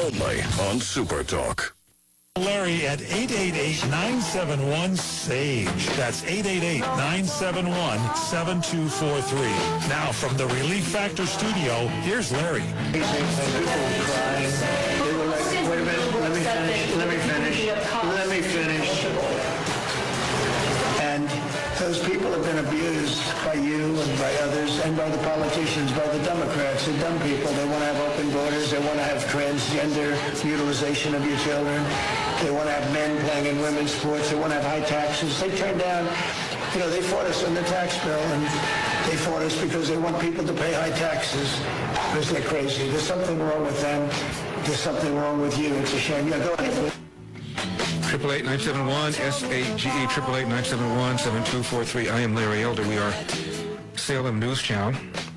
Only on Super Talk. Larry at 888-971-SAGE. That's 888-971-7243. Now from the Relief Factor studio, here's Larry. People crying. They were like, wait a minute, let me finish. And those people have been abused by you and by others and by the politicians, by the Democrats. They're dumb people. They want to have open borders. They want to have transgender utilization of your children. They want to have men playing in women's sports. They want to have high taxes. They turned down, they fought us on the tax bill, and they fought us because they want people to pay high taxes because they're crazy. There's something wrong with them. There's something wrong with you. It's a shame. Yeah, go ahead. 888-971-SAGE, 888-971-7243. I am Larry Elder. We are Salem News Channel.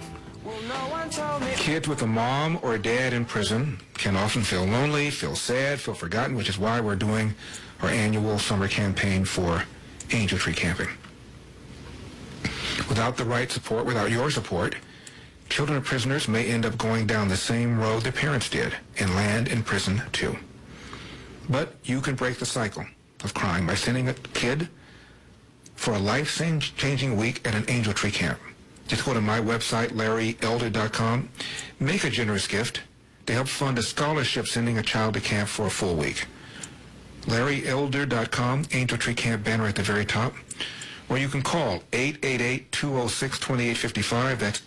Kids with a mom or a dad in prison can often feel lonely, feel sad, feel forgotten, which is why we're doing our annual summer campaign for Angel Tree Camping. Without the right support, without your support, children of prisoners may end up going down the same road their parents did and land in prison too. But you can break the cycle of crime by sending a kid for a life-changing week at an Angel Tree Camp. Just go to my website, LarryElder.com. Make a generous gift to help fund a scholarship sending a child to camp for a full week. LarryElder.com, Angel Tree Camp banner at the very top. Or you can call 888-206-2855. That's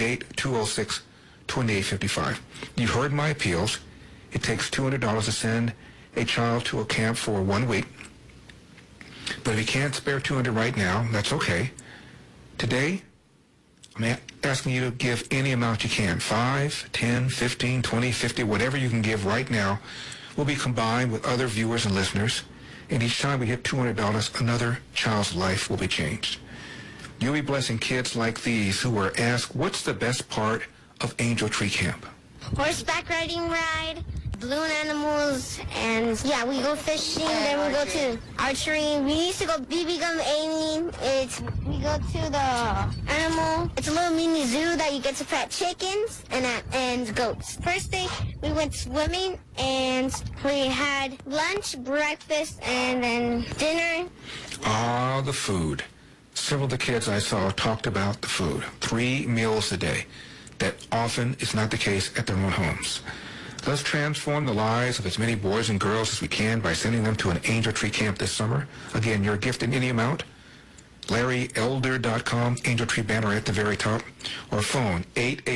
888-206-2855. You've heard my appeals. It takes $200 to send a child to a camp for 1 week. But if you can't spare $200 right now, that's okay. Today, I'm asking you to give any amount you can. 5, 10, 15, 20, 50, whatever you can give right now will be combined with other viewers and listeners. And each time we hit $200, another child's life will be changed. You'll be blessing kids like these who were asked, what's the best part of Angel Tree Camp? Horseback riding ride, balloon animals, and yeah, we go fishing, then we go to archery. We used to go BB gun aiming. We go to the animal. It's a little mini zoo that you get to pet chickens and goats. First day, we went swimming, and we had lunch, breakfast, and then dinner. Ah, the food. Several of the kids I saw talked about the food. 3 meals a day. That often is not the case at their own homes. Let's transform the lives of as many boys and girls as we can by sending them to an Angel Tree Camp this summer. Again, your gift in any amount. LarryElder.com, Angel Tree banner at the very top. Or phone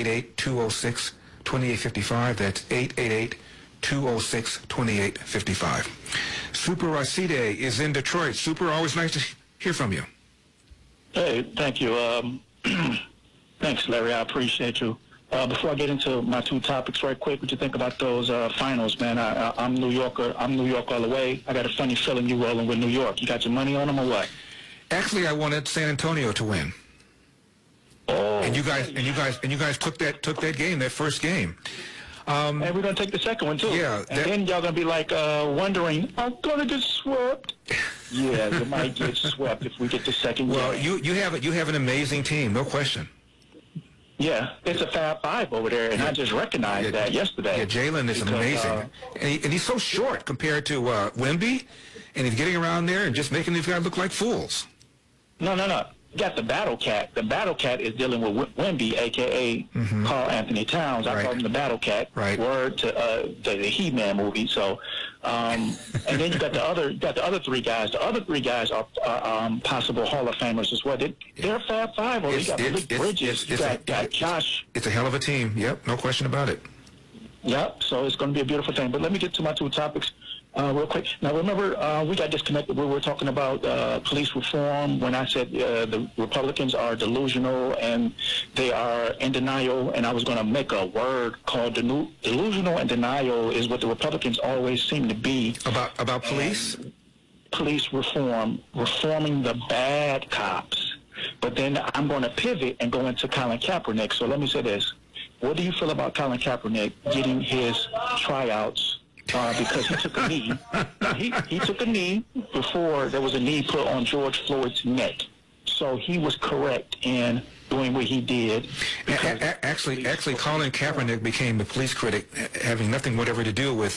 888-206-2855. That's 888-206-2855. Super Racide is in Detroit. Super, always nice to hear from you. Hey, thank you. Thanks, Larry. I appreciate you. Before I get into my 2 topics right quick, what you think about those finals, man? I'm New Yorker. I'm New York all the way. I got a funny feeling you rolling with New York. You got your money on them or what? Actually, I wanted San Antonio to win. Oh. And you guys took that game, that first game. And we're gonna take the second one too. Yeah. And then y'all gonna be like wondering, I'm gonna get swept. Yeah, you might get swept if we get the second game. Well, you have an amazing team, no question. Yeah, it's a Fab Five over there, and I just recognized that yesterday. Yeah, Jalen is amazing. And he's so short compared to Wemby, and he's getting around there and just making these guys look like fools. No. You got the Battle Cat. The Battle Cat is dealing with Wemby, a.k.a. Carl Anthony Towns. I call him the Battle Cat. Right. Word to the He-Man movie. So, and then you got the other 3 guys. The other 3 guys are possible Hall of Famers as well. They're Fab Five. Or you got Blake Bridges. You got Josh. It's a hell of a team. Yep, no question about it. Yep. So it's going to be a beautiful thing. But let me get to my 2 topics. Real quick. Now, remember, we got disconnected. We were talking about police reform when I said the Republicans are delusional and they are in denial, and I was going to make a word called delusional and denial is what the Republicans always seem to be. About police? Police reform, reforming the bad cops. But then I'm going to pivot and go into Colin Kaepernick. So let me say this. What do you feel about Colin Kaepernick getting his tryouts? Because he took a knee. He took a knee before there was a knee put on George Floyd's neck. So he was correct in doing what he did. Actually, Colin Kaepernick became the police critic, having nothing whatever to do with